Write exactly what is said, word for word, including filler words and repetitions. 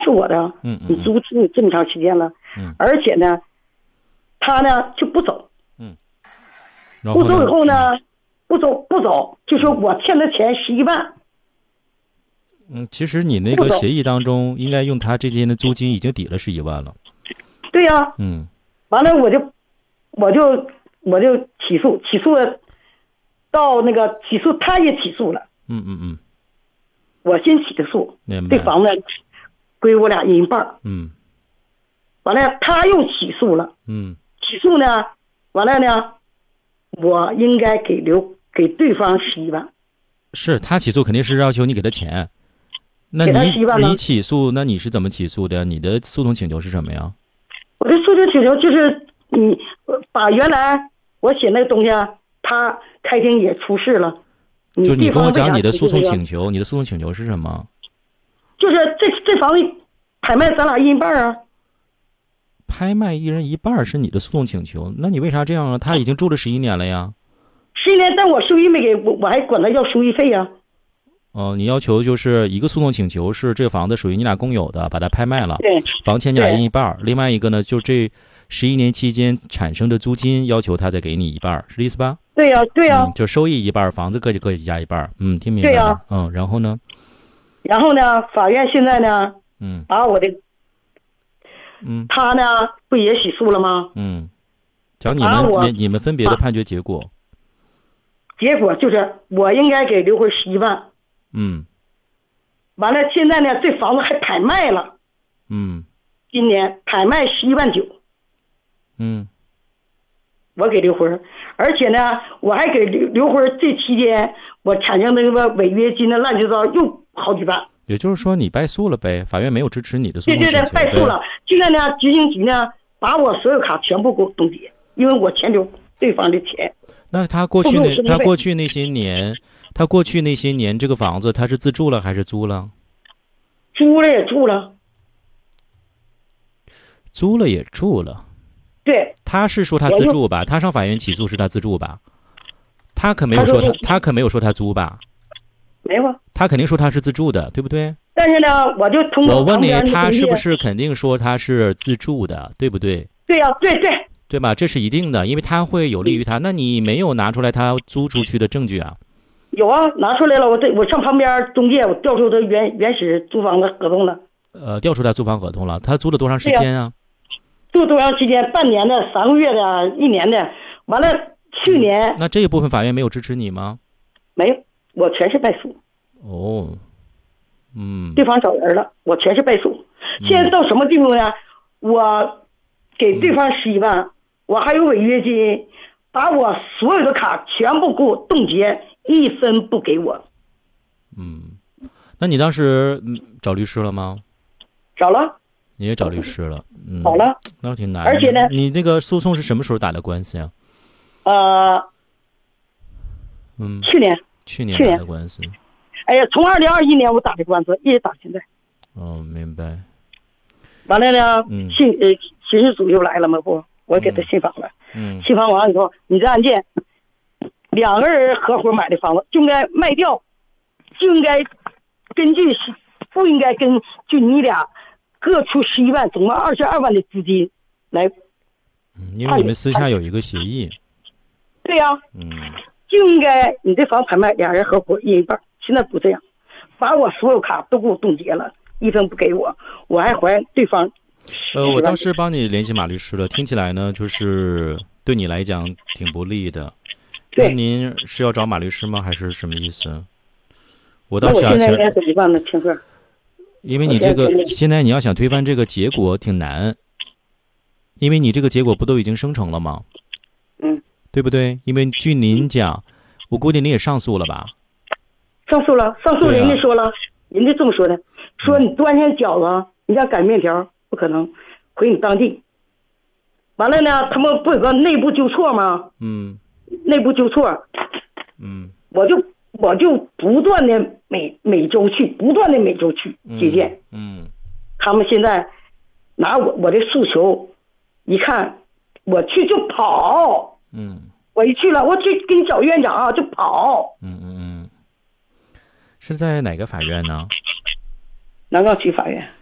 是我的， 嗯嗯， 你租住这么长时间了， 嗯， 而且呢，他呢就不走， 嗯， 不走以后呢，不走不走，就说我欠他钱十一万。 嗯，其实你那个协议当中，应该用他这间的租金已经抵了十一万了。 对呀、啊， 嗯， 完了我就我就我就起诉，起诉了，到那个起诉他也起诉了。 嗯嗯嗯， 我先起的诉，这房子归我俩一半。 嗯， 完了他又起诉了。 嗯， 起诉呢，完了呢，我应该给留给对方十一万。 是他起诉肯定是要求你给他钱。那你你起诉，那你是怎么起诉的？你的诉讼请求是什么呀？ 我的诉讼请求就是你把原来我写那个东西，他开庭也出示了。 就你跟我讲你的诉讼请求，你的诉讼请求是什么？ 就是这这房子拍卖咱俩一人一半啊。 拍卖一人一半是你的诉讼请求，那你为啥这样啊？他已经住了十一年了呀。 十一年，但我收益没给我，我还管他要收益费呀。 哦，你要求就是一个诉讼请求是这个房子属于你俩共有的，把它拍卖了， 对， 房钱你俩一半。另外一个呢，就这十一年期间产生的租金，要求他再给你一半，是这意思吧？ 对呀、啊，对呀、啊嗯，就收益一半，房子各就各加一半。嗯，听明白了。 对呀、啊， 嗯，然后呢？ 然后呢，法院现在呢， 嗯， 把我的， 嗯， 他呢不也起诉了吗？ 嗯，讲你们你们分别的判决结果。 结果就是我应该给刘辉十一万。 嗯， 完了，现在呢，这房子还拍卖了。 嗯， 今年拍卖十一万九。 嗯， 我给刘辉，而且呢，我还给刘刘辉这期间我产生那个违约金的乱七八糟又好几万。 也就是说，你败诉了呗？法院没有支持你的诉讼对对对，败诉了。现在呢，执行局呢把我所有卡全部给我冻结，因为我欠留对方的钱。 那他过去那他过去那些年。他过去那些年，这个房子他是自住了还是租了？ 租了也住了， 租了也住了。 对， 他是说他自住吧？他上法院起诉是他自住吧？他可没有说他，他可没有说他租吧？ 没有啊。 他肯定说他是自住的，对不对？ 但是呢，我就通过我问你，他是不是肯定说他是自住的，对不对？ 对呀、啊，对对对吧？这是一定的，因为他会有利于他。那你没有拿出来他租出去的证据啊？ 有啊，拿出来了。我这我上旁边中介，我调出他原原始租房的合同了。 呃，调出他租房合同了。他租了多长时间啊？ 租多长时间？半年的、三个月的、一年的。完了，去年、 嗯、那这一部分法院没有支持你吗？ 没有，我全是败诉。 哦，嗯。 对方找人了，我全是败诉。现在到什么地步呢？嗯、我给对方十一万、嗯，我还有违约金，把我所有的卡全部给我冻结。一分不给我。 嗯，那你当时找律师了吗？ 找了。 你也找律师了？嗯， 找了。 那挺难。 而且呢， 你那个诉讼是什么时候打的官司呀？ 呃， 嗯， 去年。 去年打的官司。 哎呀，从二零二一年我打的官司，一直打现在。 哦，明白。 完了呢， 嗯， 信呃刑事组又来了嘛不？我给他信访了。 嗯。 信访完了以后，你这案件。两个人合伙买的房子就应该卖掉，就应该根据不应该根据你俩各出十一万，总共二十二万的资金来。 嗯，因为你们私下有一个协议。 对呀、啊。 嗯。 就应该你这房拍卖，俩人合伙一人一半。现在不这样，把我所有卡都给我冻结了，一分不给我，我还还对方。 呃，我当时帮你联系马律师了，听起来呢，就是对你来讲挺不利的。那您是要找马律师吗？还是什么意思？我倒想， 我现在应该怎么办呢，清哥？ 因为你这个现在你要想推翻这个结果挺难，因为你这个结果不都已经生成了吗？ 嗯， 对不对？因为据您讲，我估计你也上诉了吧？ 上诉了，上诉人家说了，啊、人家这么说的，说你端上饺子，你想擀面条不可能，回你当地。完了呢，他们不有个内部纠错吗？ 嗯。 内部纠错， 嗯， 我就我就不断的每每周去，不断的每周去接见， 嗯，嗯他们现在拿我我的诉求，一看我去就跑， 嗯， 我一去了，我去给你找院长啊，就跑， 嗯嗯嗯，是在哪个法院呢？ 南岗区法院。